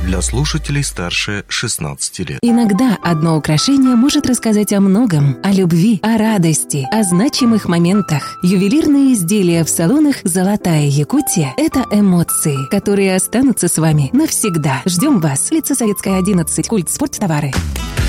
для слушателей старше 16 лет. Иногда одно украшение может рассказать о многом: о любви, о радости, о значимых моментах. Ювелирные изделия в салонах «Золотая Якутия» — это эмоции, которые останутся с вами навсегда. Ждем вас. Улица Советская, 11, Культ Спорттовары.